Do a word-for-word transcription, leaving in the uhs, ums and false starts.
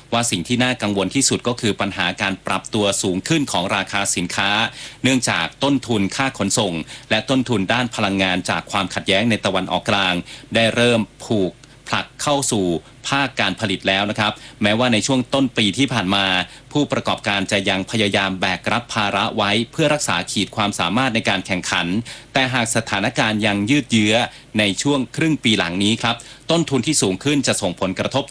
ว่าสิ่งที่น่ากังวลที่สุดก็คือปัญหาการปรับตัวสูงขึ้นของราคาสินค้าเนื่องจากต้นทุนค่าขนส่งและต้นทุนด้านพลังงานจากความขัดแย้งในตะวันออกกลางได้เริ่มผูกผลักเข้าสู่ภาคการผลิตแล้วนะครับแม้ว่าในช่วงต้นปีที่ผ่านมาผู้ประกอบการจะยังพยายามแบกรับภาระไว้เพื่อรักษาขีดความสามารถในการแข่งขันแต่หากสถานการณ์ยังยืดเยื้อในช่วงครึ่งปีหลังนี้ครับต้นทุนที่สูงขึ้นจะส่งผลกระทบ